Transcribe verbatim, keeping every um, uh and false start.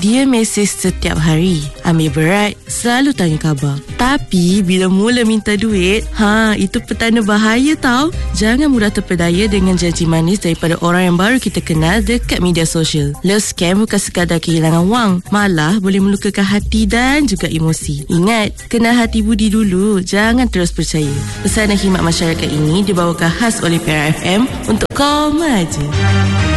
Dia mesej setiap hari, ambil berat, selalu tanya khabar. Tapi bila mula minta duit, ha, itu petanda bahaya tau. Jangan mudah terpedaya dengan janji manis daripada orang yang baru kita kenal dekat media sosial. Love scam bukan sekadar kehilangan wang, malah boleh melukakan hati dan juga emosi. Ingat, kenal hati budi dulu, jangan terus percaya. Pesanan khidmat masyarakat ini dibawakan khas oleh P R F M untuk kau maja.